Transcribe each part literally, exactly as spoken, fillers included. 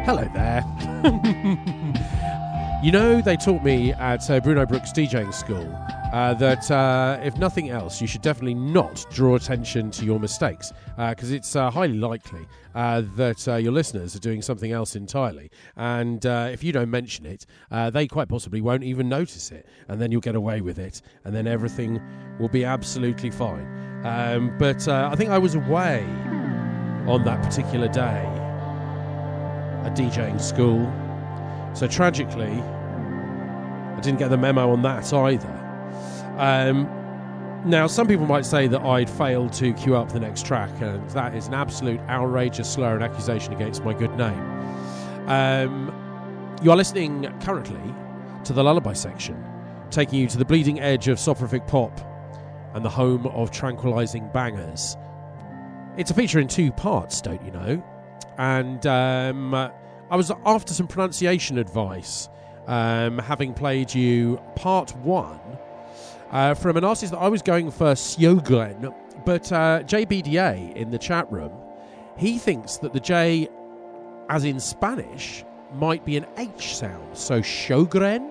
Hello there. You know, they taught me at uh, Bruno Brooks DJing school uh, that uh, if nothing else, you should definitely not draw attention to your mistakes, because uh, it's uh, highly likely uh, that uh, your listeners are doing something else entirely. And uh, if you don't mention it, uh, they quite possibly won't even notice it. And then you'll get away with it. And then everything will be absolutely fine. Um, but uh, I think I was away on that particular day at DJing school. So tragically, I didn't get the memo on that either. Um, now, some people might say that I'd failed to queue up the next track, and that is an absolute outrageous slur and accusation against my good name. Um, you are listening currently to the Lullaby section, taking you to the bleeding edge of soporific pop and the home of tranquilizing bangers. It's a feature in two parts, don't you know? And um, I was after some pronunciation advice, um, having played you part one uh, from an artist that I was going for Sjogren, but uh, J B D A in the chat room, he thinks that the J, as in Spanish, might be an H sound, so Sjogren.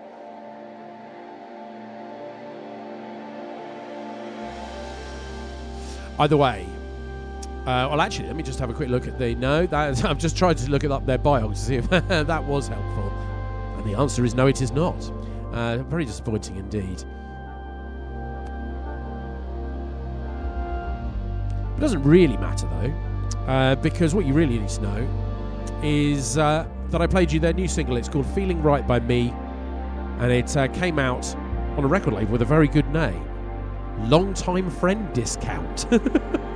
Either way, Uh, well, actually, let me just have a quick look at the... No, that is, I've just tried to look it up their bio to see if that was helpful. And the answer is no, it is not. Uh, very disappointing indeed. It doesn't really matter, though, uh, because what you really need to know is uh, that I played you their new single. It's called Feeling Right by Me, and it uh, came out on a record label with a very good name. Long Time Friend Discount.